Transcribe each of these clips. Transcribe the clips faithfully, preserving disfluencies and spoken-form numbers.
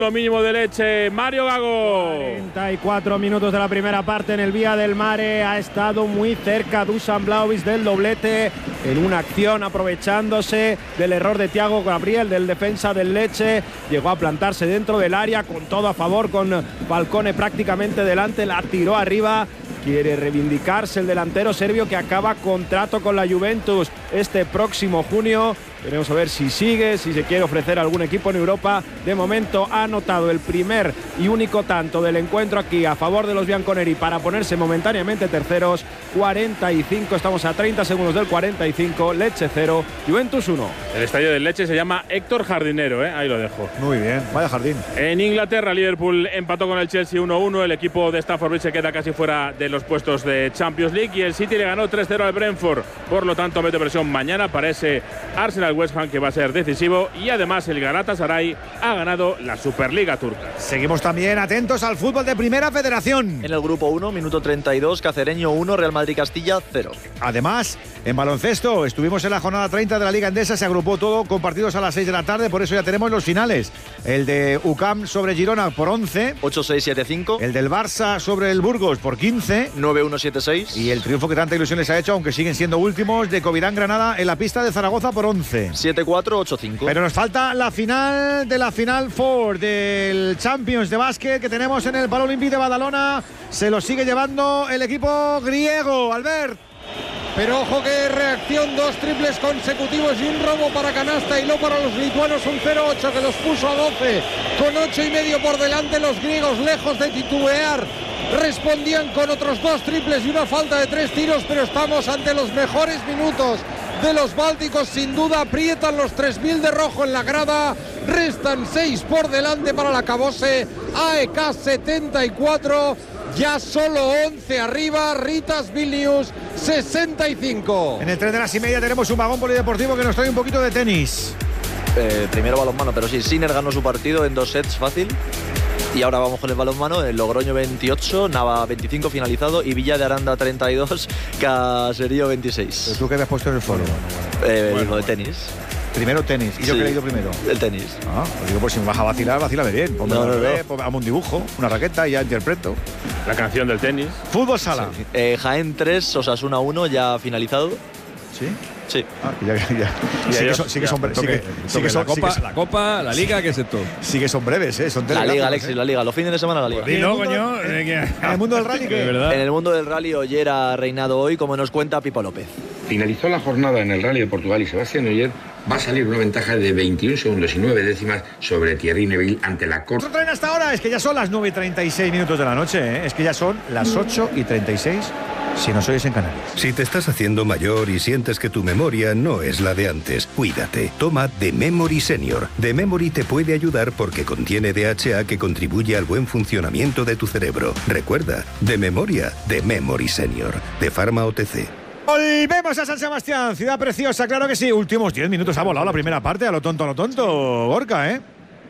Lo mínimo de Leche, Mario Gago. cuarenta y cuatro minutos de la primera parte en el Vía del Mare. Ha estado muy cerca Dusan Vlahovic del doblete en una acción aprovechándose del error de Thiago Gabriel, del defensa del Leche. Llegó a plantarse dentro del área con todo a favor, con Falcone prácticamente delante, la tiró arriba. Quiere reivindicarse el delantero serbio que acaba contrato con la Juventus este próximo junio. Veremos a ver si sigue, si se quiere ofrecer a algún equipo en Europa. De momento ha anotado el primer y único tanto del encuentro aquí a favor de los bianconeri para ponerse momentáneamente terceros. cuarenta y cinco, estamos a treinta segundos del cuarenta y cinco. Leche cero, Juventus uno. El estadio del Leche se llama Héctor Jardinero, ¿eh? Ahí lo dejo. Muy bien, vaya jardín. En Inglaterra, Liverpool empató con el Chelsea uno uno. El equipo de Stamford Bridge se queda casi fuera de los puestos de Champions League y el City le ganó tres cero al Brentford. Por lo tanto, mete presión mañana para ese Arsenal West Ham que va a ser decisivo, y además el Galatasaray ha ganado la Superliga turca. Seguimos también atentos al fútbol de Primera Federación. En el grupo uno, minuto treinta y dos, Cacereño uno, Real Madrid-Castilla cero. Además, en baloncesto, estuvimos en la jornada treinta de la Liga Endesa, se agrupó todo con partidos a las seis de la tarde, por eso ya tenemos los finales. El de U C A M sobre Girona por once. ocho seis siete cinco. El del Barça sobre el Burgos por quince. nueve uno siete seis. Y el triunfo que tanta ilusión les ha hecho, aunque siguen siendo últimos, de Covirán Granada en la pista de Zaragoza por once. siete cuatro ocho cinco. Pero nos falta la final de la Final Four del Champions de básquet que tenemos en el Paralímpico de Badalona. Se lo sigue llevando el equipo griego, Albert. Pero ojo que reacción, dos triples consecutivos y un robo para canasta y no para los lituanos, un cero ocho que los puso a doce, con ocho y medio por delante. Los griegos, lejos de titubear, respondían con otros dos triples y una falta de tres tiros, pero estamos ante los mejores minutos de los bálticos, sin duda. Aprietan los tres mil de rojo en la grada, restan seis por delante para la Cabose. A E K setenta y cuatro, ya solo once arriba. Ritas Vilnius sesenta y cinco. En el tren de las y media tenemos un vagón polideportivo que nos trae un poquito de tenis. Eh, primero balonmano, pero sí, Sinner ganó su partido en dos sets fácil. Y ahora vamos con el balonmano, el Logroño veintiocho, Nava veinticinco finalizado y Villa de Aranda treinta y dos, Caserío veintiséis. ¿Pero tú qué habías puesto en el foro? Eh, bueno, digo, de tenis. Primero tenis. ¿Y yo sí, qué he leído primero? El tenis. Ah, pues digo, pues si me vas a vacilar, vacílame bien. Ponme no, no, bebé, no. ponme, hazme un dibujo, una raqueta y ya interpreto. La canción del tenis. Fútbol sala. Sí. Eh, Jaén tres, Osasuna uno, ya finalizado. ¿Sí? Sí. Ah, ya, ya, ya. Y Sí, que ellos, son, sí que ya, son, bre- sí toque, que, sí toque que son, la, copa, sí que, la Copa, la Liga, ¿qué es esto? sí que son breves, ¿eh? Son La telegráficos, Liga, Alexis, ¿eh? la Liga. Los fines de semana la Liga. Dilo, mundo- coño. en- eh, que- En el mundo del rally, ¿qué? De verdad. En el mundo del rally, Oyer ha reinado hoy, como nos cuenta Pipo López. Finalizó la jornada en el Rally de Portugal y Sebastián Ogier va a salir una ventaja de veintiún segundos y nueve décimas sobre Thierry Neuville ante la corta. Otro tren hasta ahora, es que ya son las nueve y treinta y seis minutos de la noche, ¿eh? Es que ya son las ocho y treinta y seis si nos oyes en Canarias. Si te estás haciendo mayor y sientes que tu memoria no es la de antes, cuídate. Toma The Memory Senior. The Memory te puede ayudar porque contiene D H A que contribuye al buen funcionamiento de tu cerebro. Recuerda, de memoria, The Memory Senior. De Pharma O T C. Volvemos a San Sebastián, ciudad preciosa, claro que sí. Últimos diez minutos ha volado la primera parte, a lo tonto, a lo tonto, Gorka, ¿eh?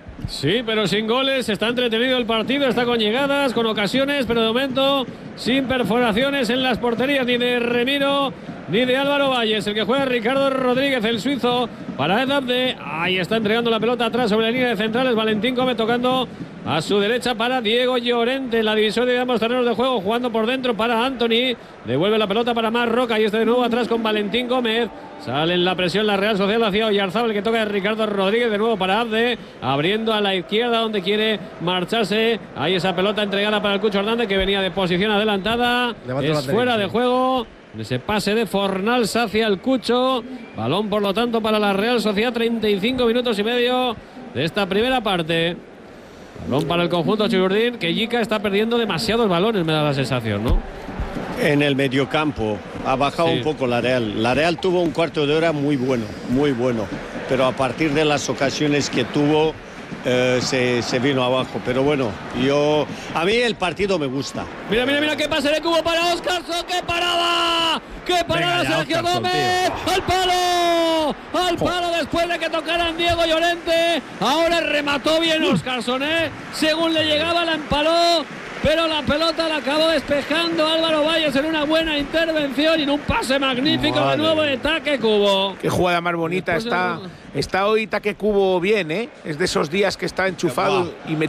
Sí, pero sin goles, está entretenido el partido, está con llegadas, con ocasiones, pero de momento sin perforaciones en las porterías ni de Remiro ni de Álvaro Valles. El que juega Ricardo Rodríguez, el suizo, para Ed Abde. Ahí está entregando la pelota atrás sobre la línea de centrales. Valentín Gómez tocando a su derecha para Diego Llorente en la división de ambos terrenos de juego, jugando por dentro para Anthony. Devuelve la pelota para Mar Roca y está de nuevo atrás con Valentín Gómez. Sale en la presión la Real Sociedad hacia Oyarzábal, que toca a Ricardo Rodríguez de nuevo para Abde, abriendo a la izquierda donde quiere marcharse. Ahí esa pelota entregada para el Cucho Hernández, que venía de posición adelantada. Levanta Es fuera de juego. Ese pase de Fornals hacia el Cucho. Balón, por lo tanto, para la Real Sociedad. treinta y cinco minutos y medio de esta primera parte. Balón para el conjunto Chiburdín, que Yica está perdiendo demasiados balones, me da la sensación, ¿no? En el mediocampo ha bajado Sí. un poco la Real. La Real tuvo un cuarto de hora muy bueno, muy bueno. Pero a partir de las ocasiones que tuvo, eh, se, se vino abajo. Pero bueno, yo a mí el partido me gusta. Mira, mira, mira qué pase de cubo para Óscarson. ¡Qué parada! ¡Qué parada, Venga ya, Sergio Óscarson, Gómez! ¡Al palo! ¡Al palo después de que tocaran Diego Llorente! Ahora remató bien Óscarson, ¿eh? Según le llegaba, la empaló. Pero la pelota la acabó despejando Álvaro Valles en una buena intervención y en un pase magnífico. Madre. De nuevo de Taque Cubo. Qué jugada más bonita está, está hoy Taque Cubo bien, ¿eh? Es de esos días que está enchufado y metido.